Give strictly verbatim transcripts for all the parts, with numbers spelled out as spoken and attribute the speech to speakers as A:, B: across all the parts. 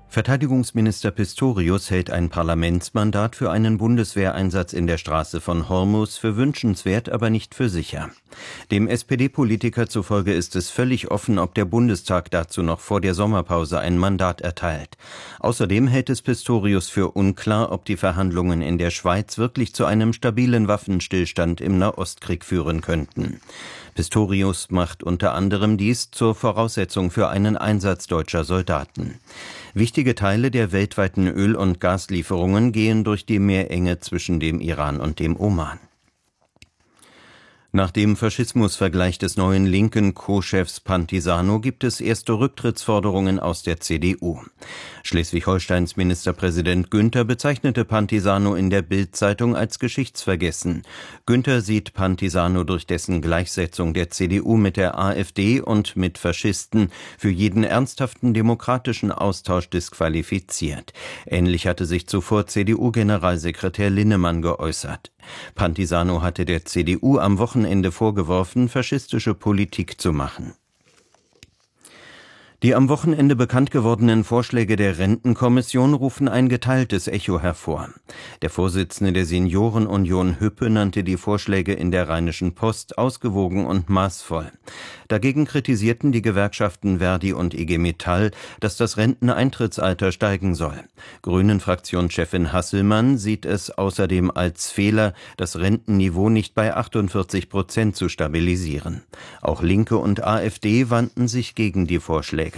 A: Verteidigungsminister Pistorius hält ein Parlamentsmandat für einen Bundeswehreinsatz in der Straße von Hormuz für wünschenswert, aber nicht für sicher. Dem S P D-Politiker zufolge ist es völlig offen, ob der Bundestag dazu noch vor der Sommerpause ein Mandat erteilt. Außerdem hält es Pistorius für unklar, ob die Verhandlungen in der Schweiz wirklich zu einem stabilen Waffenstillstand im Nahostkrieg führen könnten. Pistorius macht unter anderem dies zur Voraussetzung für einen Einsatz deutscher Soldaten. Wichtige Teile der weltweiten Öl- und Gaslieferungen gehen durch die Meerenge zwischen dem Iran und dem Oman. Nach dem Faschismusvergleich des neuen linken Co-Chefs Pantisano gibt es erste Rücktrittsforderungen aus der C D U. Schleswig-Holsteins Ministerpräsident Günther bezeichnete Pantisano in der Bild-Zeitung als geschichtsvergessen. Günther sieht Pantisano durch dessen Gleichsetzung der C D U mit der AfD und mit Faschisten für jeden ernsthaften demokratischen Austausch disqualifiziert. Ähnlich hatte sich zuvor C D U-Generalsekretär Linnemann geäußert. Pantisano hatte der C D U am Wochenende vorgeworfen, faschistische Politik zu machen. Die am Wochenende bekannt gewordenen Vorschläge der Rentenkommission rufen ein geteiltes Echo hervor. Der Vorsitzende der Seniorenunion Hüppe nannte die Vorschläge in der Rheinischen Post ausgewogen und maßvoll. Dagegen kritisierten die Gewerkschaften Verdi und I G Metall, dass das Renteneintrittsalter steigen soll. Grünen-Fraktionschefin Hasselmann sieht es außerdem als Fehler, das Rentenniveau nicht bei achtundvierzig Prozent zu stabilisieren. Auch Linke und AfD wandten sich gegen die Vorschläge.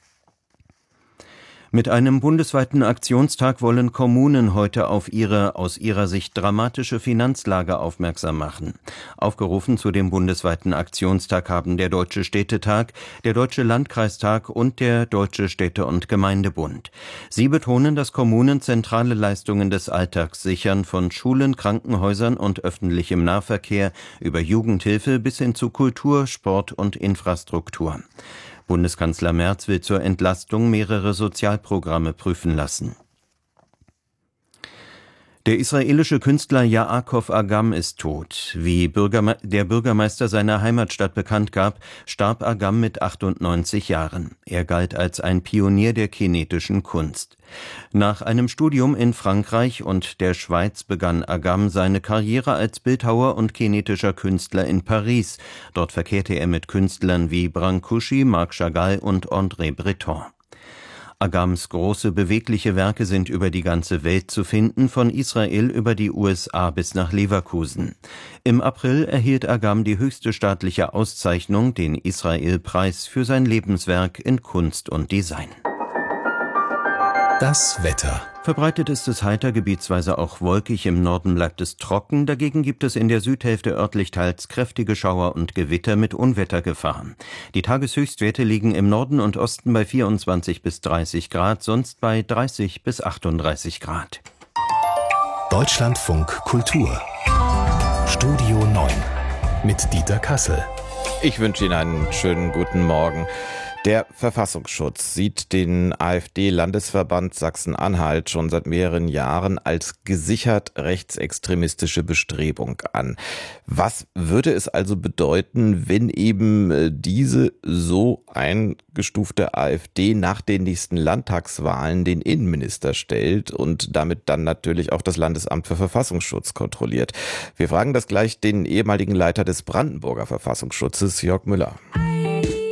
A: Mit einem bundesweiten Aktionstag wollen Kommunen heute auf ihre aus ihrer Sicht dramatische Finanzlage aufmerksam machen. Aufgerufen zu dem bundesweiten Aktionstag haben der Deutsche Städtetag, der Deutsche Landkreistag und der Deutsche Städte- und Gemeindebund. Sie betonen, dass Kommunen zentrale Leistungen des Alltags sichern, von Schulen, Krankenhäusern und öffentlichem Nahverkehr über Jugendhilfe bis hin zu Kultur, Sport und Infrastruktur. Bundeskanzler Merz will zur Entlastung mehrere Sozialprogramme prüfen lassen. Der israelische Künstler Yaakov Agam ist tot. Wie Bürgerme- der Bürgermeister seiner Heimatstadt bekannt gab, starb Agam mit achtundneunzig Jahren. Er galt als ein Pionier der kinetischen Kunst. Nach einem Studium in Frankreich und der Schweiz begann Agam seine Karriere als Bildhauer und kinetischer Künstler in Paris. Dort verkehrte er mit Künstlern wie Brancusi, Marc Chagall und André Breton. Agams große, bewegliche Werke sind über die ganze Welt zu finden, von Israel über die U S A bis nach Leverkusen. Im April erhielt Agam die höchste staatliche Auszeichnung, den Israel-Preis, für sein Lebenswerk in Kunst und Design.
B: Das Wetter.
A: Verbreitet ist es heiter, gebietsweise auch wolkig, im Norden bleibt es trocken, dagegen gibt es in der Südhälfte örtlich teils kräftige Schauer und Gewitter mit Unwettergefahr. Die Tageshöchstwerte liegen im Norden und Osten bei vierundzwanzig bis dreißig Grad, sonst bei dreißig bis achtunddreißig Grad.
B: Deutschlandfunk Kultur. Studio neun mit Dieter Kassel.
C: Ich wünsche Ihnen einen schönen guten Morgen. Der Verfassungsschutz sieht den AfD-Landesverband Sachsen-Anhalt schon seit mehreren Jahren als gesichert rechtsextremistische Bestrebung an. Was würde es also bedeuten, wenn eben diese so eingestufte AfD nach den nächsten Landtagswahlen den Innenminister stellt und damit dann natürlich auch das Landesamt für Verfassungsschutz kontrolliert? Wir fragen das gleich den ehemaligen Leiter des Brandenburger Verfassungsschutzes, Jörg Müller.